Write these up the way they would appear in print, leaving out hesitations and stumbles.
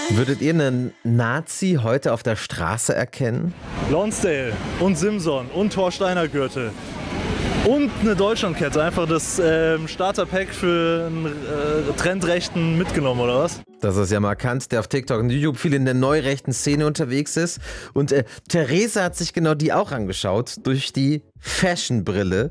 Würdet ihr einen Nazi heute auf der Straße erkennen? Lonsdale und Simson und Thor Steiner Gürtel. Und eine Deutschlandkette, einfach das Starterpack für einen Trendrechten mitgenommen, oder was? Das ist ja markant, der auf TikTok und YouTube viel in der neurechten Szene unterwegs ist. Und Theresa hat sich genau die auch angeschaut, durch die Fashion-Brille.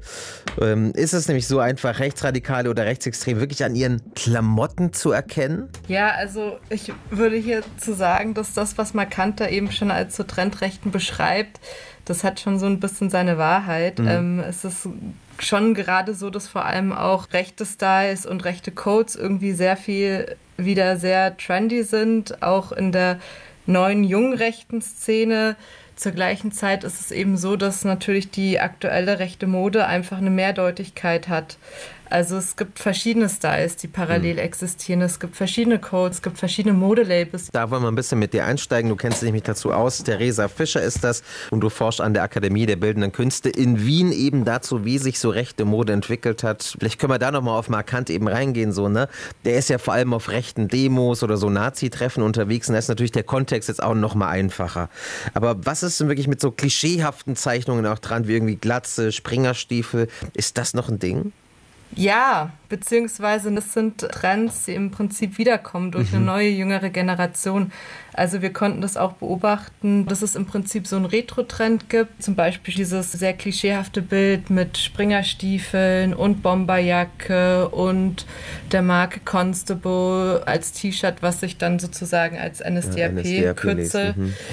Ist es nämlich so einfach, Rechtsradikale oder Rechtsextreme wirklich an ihren Klamotten zu erkennen? Ja, also ich würde hierzu sagen, dass das, was Markanta eben schon als so Trendrechten beschreibt, das hat schon so ein bisschen seine Wahrheit. Es ist schon gerade so, dass vor allem auch rechte Styles und rechte Codes irgendwie sehr viel wieder sehr trendy sind, auch in der neuen jungen rechten Szene. Zur gleichen Zeit ist es eben so, dass natürlich die aktuelle rechte Mode einfach eine Mehrdeutigkeit hat. Also es gibt verschiedene Styles, die parallel existieren. Es gibt verschiedene Codes, es gibt verschiedene Modelabels. Da wollen wir ein bisschen mit dir einsteigen. Du kennst dich nämlich dazu aus. Theresa Fischer ist das und du forschst an der Akademie der Bildenden Künste in Wien eben dazu, wie sich so rechte Mode entwickelt hat. Vielleicht können wir da nochmal auf Markant eben reingehen. So, ne? Der ist ja vor allem auf rechten Demos oder so Nazi-Treffen unterwegs und da ist natürlich der Kontext jetzt auch nochmal einfacher. Aber was ist denn wirklich mit so klischeehaften Zeichnungen auch dran, wie irgendwie Glatze, Springerstiefel? Ist das noch ein Ding? Ja, beziehungsweise das sind Trends, die im Prinzip wiederkommen durch eine neue, jüngere Generation. Also wir konnten das auch beobachten, dass es im Prinzip so einen Retro-Trend gibt. Zum Beispiel dieses sehr klischeehafte Bild mit Springerstiefeln und Bomberjacke und der Marke Constable als T-Shirt, was sich dann sozusagen als NSDAP-Kürzel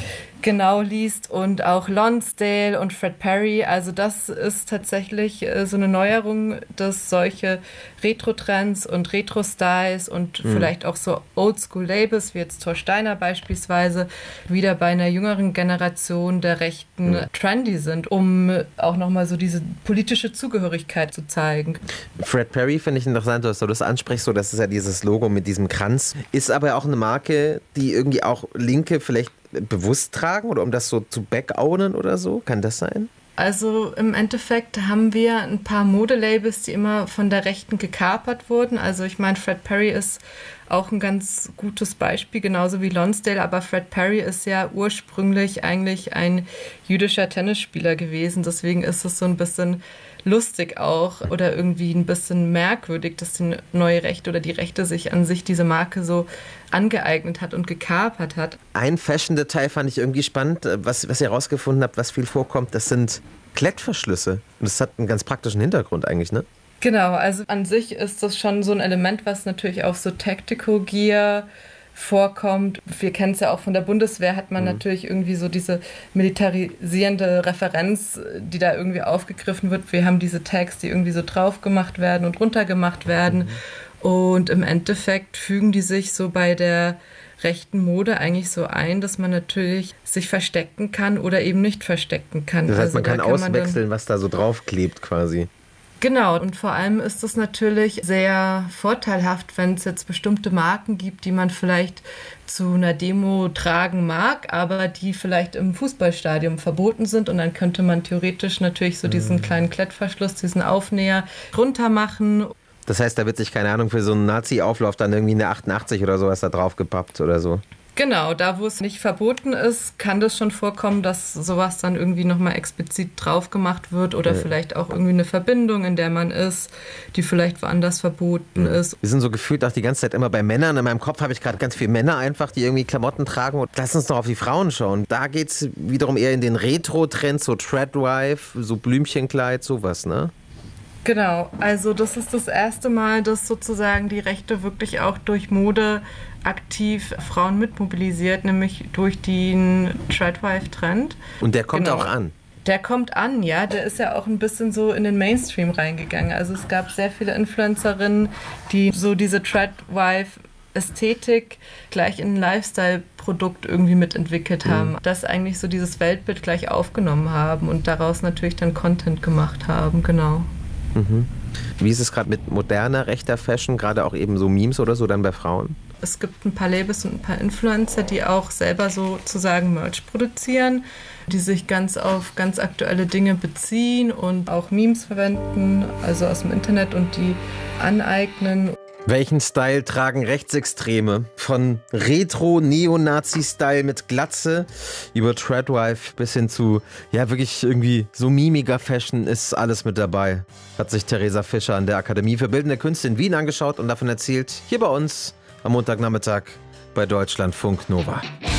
genau liest, und auch Lonsdale und Fred Perry. Also das ist tatsächlich so eine Neuerung, dass solche Retro-Trends und Retro-Styles und vielleicht auch so Oldschool-Labels wie jetzt Thor Steiner beispielsweise wieder bei einer jüngeren Generation der Rechten trendy sind, um auch nochmal so diese politische Zugehörigkeit zu zeigen. Fred Perry finde ich interessant, dass du das ansprichst, so das ist ja dieses Logo mit diesem Kranz. Ist aber auch eine Marke, die irgendwie auch Linke vielleicht bewusst tragen oder um das so zu backownen oder so? Kann das sein? Also im Endeffekt haben wir ein paar Modelabels, die immer von der Rechten gekapert wurden. Also ich meine, Fred Perry ist auch ein ganz gutes Beispiel, genauso wie Lonsdale. Aber Fred Perry ist ja ursprünglich eigentlich ein jüdischer Tennisspieler gewesen. Deswegen ist es so ein bisschen lustig auch oder irgendwie ein bisschen merkwürdig, dass die neue Rechte oder die Rechte sich an sich diese Marke so angeeignet hat und gekapert hat. Ein Fashion-Detail fand ich irgendwie spannend, was ihr herausgefunden habt, was viel vorkommt, das sind Klettverschlüsse. Und das hat einen ganz praktischen Hintergrund eigentlich, ne? Genau, also an sich ist das schon so ein Element, was natürlich auch so Tactical Gear vorkommt. Wir kennen es ja auch von der Bundeswehr, hat man natürlich irgendwie so diese militarisierende Referenz, die da irgendwie aufgegriffen wird. Wir haben diese Tags, die irgendwie so drauf gemacht werden und runter gemacht werden. Und im Endeffekt fügen die sich so bei der rechten Mode eigentlich so ein, dass man natürlich sich verstecken kann oder eben nicht verstecken kann. Das heißt, also man kann auswechseln, was da so draufklebt quasi. Genau, und vor allem ist es natürlich sehr vorteilhaft, wenn es jetzt bestimmte Marken gibt, die man vielleicht zu einer Demo tragen mag, aber die vielleicht im Fußballstadion verboten sind, und dann könnte man theoretisch natürlich so diesen kleinen Klettverschluss, diesen Aufnäher runter machen. Das heißt, da wird sich, keine Ahnung, für so einen Nazi-Auflauf dann irgendwie eine 88 oder sowas da draufgepappt oder so. Genau, da wo es nicht verboten ist, kann das schon vorkommen, dass sowas dann irgendwie nochmal explizit drauf gemacht wird oder vielleicht auch irgendwie eine Verbindung, in der man ist, die vielleicht woanders verboten ist. Wir sind so gefühlt auch die ganze Zeit immer bei Männern. In meinem Kopf habe ich gerade ganz viele Männer einfach, die irgendwie Klamotten tragen. Und lass uns doch auf die Frauen schauen. Da geht es wiederum eher in den Retro-Trend, so Treadwife, so Blümchenkleid, sowas, ne? Genau, also das ist das erste Mal, dass sozusagen die Rechte wirklich auch durch Mode aktiv Frauen mitmobilisiert, nämlich durch den Treadwife-Trend. Und der kommt auch an. Der kommt an, ja. Der ist ja auch ein bisschen so in den Mainstream reingegangen. Also es gab sehr viele Influencerinnen, die so diese Treadwife-Ästhetik gleich in ein Lifestyle-Produkt irgendwie mitentwickelt haben. Das eigentlich so dieses Weltbild gleich aufgenommen haben und daraus natürlich dann Content gemacht haben, genau. Wie ist es gerade mit moderner, rechter Fashion, gerade auch eben so Memes oder so dann bei Frauen? Es gibt ein paar Labels und ein paar Influencer, die auch selber sozusagen Merch produzieren, die sich ganz auf ganz aktuelle Dinge beziehen und auch Memes verwenden, also aus dem Internet, und die aneignen. Welchen Style tragen Rechtsextreme? Von Retro-Neonazi-Style mit Glatze über Treadwife bis hin zu, ja, wirklich irgendwie so mimiger Fashion ist alles mit dabei. Hat sich Theresa Fischer an der Akademie für Bildende Künste in Wien angeschaut und davon erzählt, hier bei uns am Montagnachmittag bei Deutschlandfunk Nova.